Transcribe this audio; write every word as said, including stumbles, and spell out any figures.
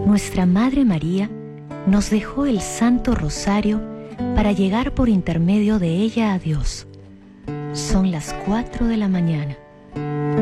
Nuestra Madre María nos dejó el Santo Rosario para llegar por intermedio de ella a Dios. Son las cuatro de la mañana.